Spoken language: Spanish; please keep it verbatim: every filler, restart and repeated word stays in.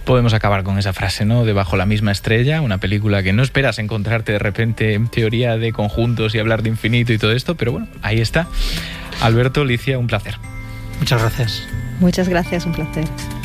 Podemos acabar con esa frase, ¿no? De Bajo la misma estrella, una película que no esperas encontrarte de repente en teoría de conjuntos y hablar de infinito y todo esto, pero bueno, ahí está. Alberto, Licia, un placer. Muchas gracias. Muchas gracias, un placer.